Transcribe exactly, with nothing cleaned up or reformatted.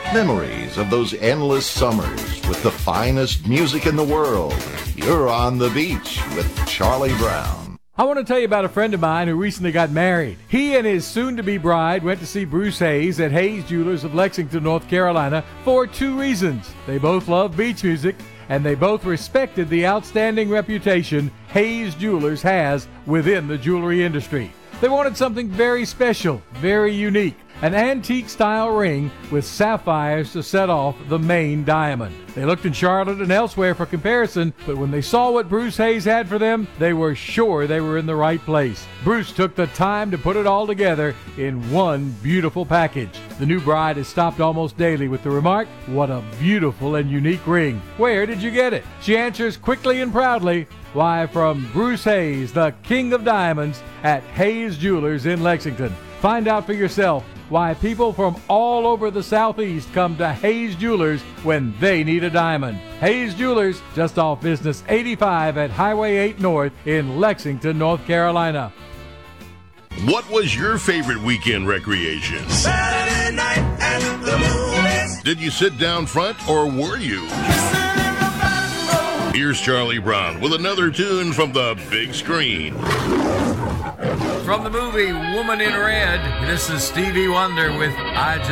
Memories of those endless summers with the finest music in the world. You're on the beach with Charlie Brown. I want to tell you about a friend of mine who recently got married. He and his soon-to-be bride went to see Bruce Hayes at Hayes Jewelers of Lexington, North Carolina for two reasons. They both love beach music, and they both respected the outstanding reputation Hayes Jewelers has within the jewelry industry. They wanted something very special, very unique, an antique-style ring with sapphires to set off the main diamond. They looked in Charlotte and elsewhere for comparison, but when they saw what Bruce Hayes had for them, they were sure they were in the right place. Bruce took the time to put it all together in one beautiful package. The new bride is stopped almost daily with the remark, "What a beautiful and unique ring. Where did you get it?" She answers quickly and proudly, "Why, from Bruce Hayes, the King of Diamonds at Hayes Jewelers in Lexington." Find out for yourself why people from all over the Southeast come to Hayes Jewelers when they need a diamond. Hayes Jewelers, just off Business eighty-five at Highway eight North in Lexington, North Carolina. What was your favorite weekend recreation? Saturday night at the movies. Did you sit down front or were you? Here's Charlie Brown with another tune from the big screen. From the movie Woman in Red, this is Stevie Wonder with I Just